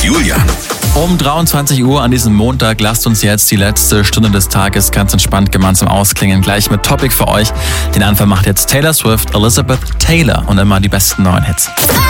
Julian. Um 23 Uhr an diesem Montag lasst uns jetzt die letzte Stunde des Tages ganz entspannt gemeinsam ausklingen. Gleich mit Topic für euch. Den Anfang macht jetzt Taylor Swift, Elizabeth Taylor und immer die besten neuen Hits.